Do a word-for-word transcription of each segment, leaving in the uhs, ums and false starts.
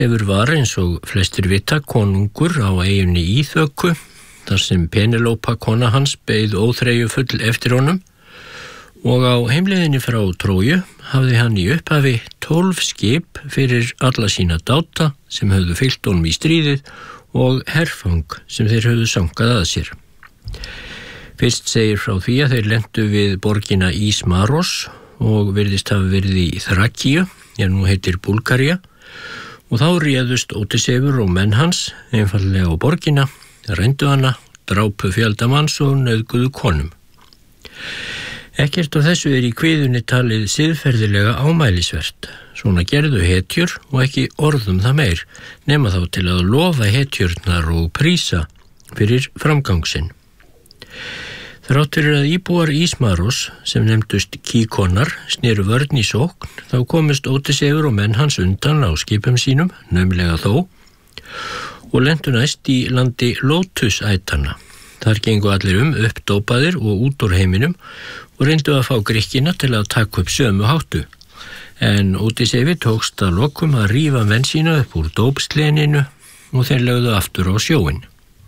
Hefur var eins og flestir vita konungur á eyjunni Íþöku, þar sem Penelopa kona hans beið óþreyjufull eftir honum, og á heimleiðinni frá Tróju hafði hann í upphafi tólf skip fyrir alla sína dáta sem höfðu fylgt honum í stríðið og herfang sem þeir höfðu sankað að sér. Fyrst segir frá því að þeir lentu við borgina Ísmaros og virðist hafa verið í Þrakíu, ég nú heitir Búlgaría, og þá réðust Ódysseifur og menn hans einfallega á borgina, rændu hana, drápu fjölda manns og nauðguðu konum. Ekkert af þessu er í kviðunni talið siðferðilega ámælisvert. Svona gerðu hetjur og ekki orðum það meir, nema þá til að lofa hetjurnar og prísa fyrir framgangsinn. Þrátt fyrir að íbúar Ísmaros, sem nefndust kíkonar, sneru vörn í sókn, þá komist Ódysseifur og menn hans undan á skipum sínum, naumlega þó, og lentu næst í landi Lótusætana. Þar gengu allir um uppdópaðir og út úr heiminum og reyndu að fá Grikkina til að taka upp sömu háttu. En Ódysseifur tókst að lokum að rífa menn sína upp úr dópsleninu og þeir lögðu aftur á sjóinn.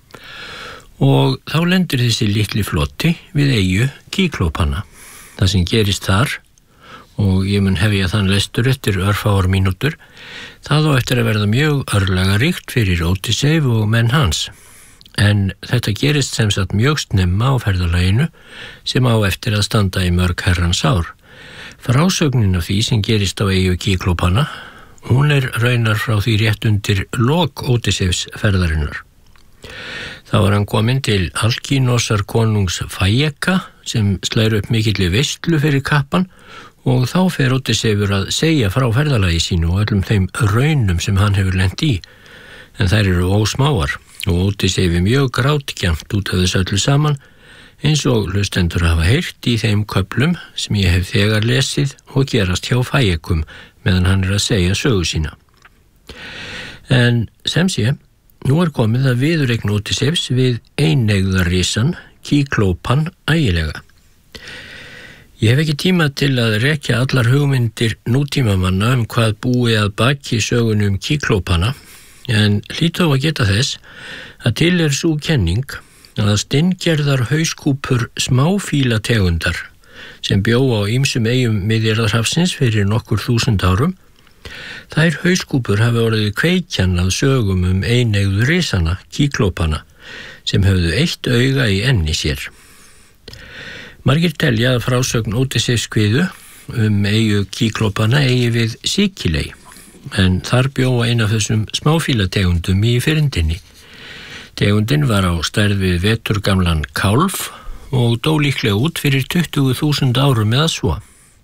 Og þá lendir þessi litli flotti við eyju Kíklópanna. Það sem gerist þar, og ég mun hefja þann lestur eftir örfáar mínútur, það á eftir að verða mjög örlaga ríkt fyrir Ódysseif og menn hans. En þetta gerist sem sagt mjög snemma á ferðalaginu sem á eftir að standa í mörg herrans ár. Frásögnin af því sem gerist á eyju Kíklópanna, hún er raunar frá því rétt undir lok Ódysseifs ferðarinnar. Þá var hann kominn til Alkínosar konungs Fæjeka sem slær upp mikilli veislu fyrir kappan og þá fer Ódysseifur að segja frá ferðalagi sínu og öllum þeim raunum sem hann hefur lent í. En þær eru ósmáar og Ódysseifur mjög grátgjamt út af þessu öllu saman eins og hlustendur hafa heyrt í þeim köflum sem ég hef þegar lesið og gerast hjá Fæjekum meðan hann er að segja sögu sína. En sem sé, nú er komið að viðureign Ódysseifs við eineigðarrisann Kíklópan ægilega. Ég hef ekki tíma til að rekja allar hugmyndir nútímamanna um hvað búi að baki sögunum Kíklópanna, en hlýtur á að geta þess að til er sú kenning að steingerðar hauskúpur smáfílategundar sem bjó á ýmsum eyjum Miðjarðarhafsins fyrir nokkur þúsund árum, þær hauskúpur hafi orðið kveikjan að sögum um eineigðu risana, Kíklópanna, sem höfðu eitt auga í enni sér. Margir telja að frásögn Ódysseifs kviðu um eyju Kíklópanna eigi við Sikilei, en þar bjó ein af þessum smáfílategundum í fyrndinni. Tegundin var á stærð við veturgamlan kálf og dó líklega út fyrir tuttugu þúsund árum eða svo.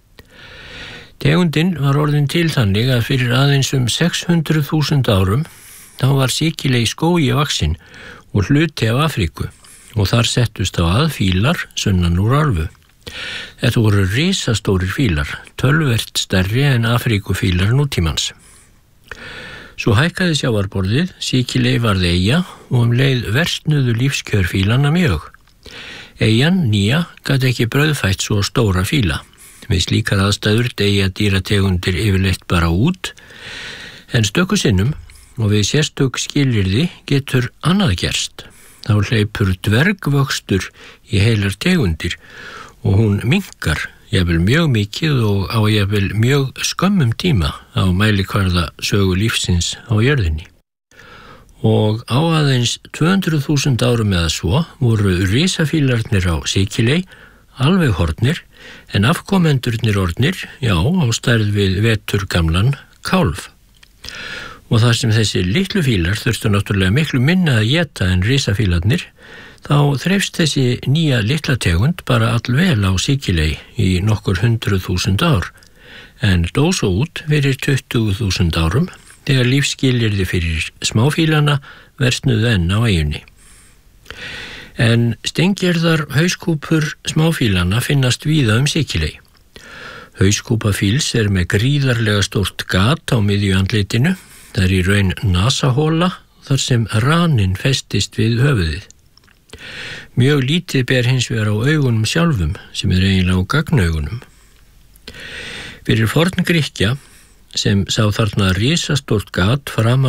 Tegundin var orðin til þannig að fyrir aðeins um sex hundruð þúsund árum þá var Sikilei skógi vaxinn og hluti af Afríku og þar settust á að fílar sunnan úr álfu. Þetta voru risastórir fílar, töluvert stærri en Afríkufílar nútímans. Svo hækkaði sjávarborðið, Sikilei varð eyja og um leið versnuðu lífskjör fílanna mjög. Eyjan nýja gat ekki brauðfætt svo stóra fíla. Við slíkar aðstæður deyja dýrategundir yfirleitt bara út, en stöku sinnum og við sérstök skilyrði getur annað gerst. Þá hleypur dvergvöxtur í heilar tegundir og hún minnkar jafnvel mjög mikið og á jafnvel mjög skömmum tíma á mælikvarða sögu lífsins á jörðinni. Og á aðeins tvö hundruð þúsund árum eða svo voru risafílarnir á Sikilei alveg horfnir, en afkomendurnir orðnir, já, á stærð við veturgamlan kálf. Og þar sem þessi litlu fílar þurftu náttúrulega miklu minna að éta en risafílarnir, þá þreifst þessi nýja litla tegund bara allvel á Sikilei í nokkur hundruð þúsund ár, en dó svo út fyrir tuttugu þúsund árum þegar lífsskilyrði fyrir smáfílana versnuðu enn á eyjunni. En steingerðar hauskúpur smáfílana finnast víða um Sikilei. Hauskúpa fíls er með gríðarlega stórt gat á miðju andlitinu. Það er í raun nasahóla þar sem raninn festist við höfuðið. Mjög lítið ber hins vegar á augunum sjálfum sem er eiginlega á gagnaugunum. Fyrir forn Grikkja sem sá þarna risastórt gat framan